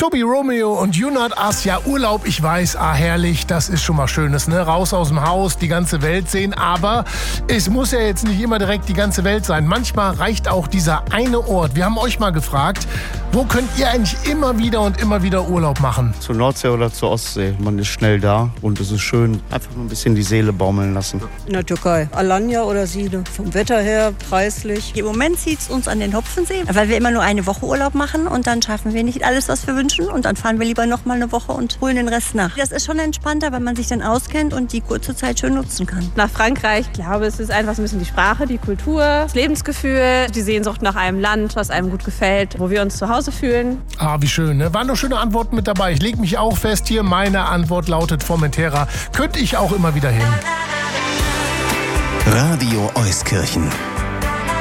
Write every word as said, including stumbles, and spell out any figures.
Tobi Romeo und You Not Us. Ja, Urlaub, ich weiß, ah herrlich, das ist schon mal Schönes, ne? Raus aus dem Haus, die ganze Welt sehen, aber es muss ja jetzt nicht immer direkt die ganze Welt sein. Manchmal reicht auch dieser eine Ort. Wir haben euch mal gefragt, wo könnt ihr eigentlich immer wieder und immer wieder Urlaub machen? Zur Nordsee oder zur Ostsee. Man ist schnell da und es ist schön. Einfach mal ein bisschen die Seele baumeln lassen. In der Türkei. Alanya oder Side. Vom Wetter her, preislich. Im Moment zieht es uns an den Hopfensee, weil wir immer nur eine Woche Urlaub machen und dann schaffen wir nicht alles, was wir wünschen. Und dann fahren wir lieber noch mal eine Woche und holen den Rest nach. Das ist schon entspannter, weil man sich dann auskennt und die kurze Zeit schön nutzen kann. Nach Frankreich, ich glaube, es ist einfach so ein bisschen die Sprache, die Kultur, das Lebensgefühl, die Sehnsucht nach einem Land, was einem gut gefällt, wo wir uns zu Hause fühlen. Ah, wie schön, ne? Waren doch schöne Antworten mit dabei. Ich lege mich auch fest hier. Meine Antwort lautet Formentera. Könnte ich auch immer wieder hin. Radio Euskirchen.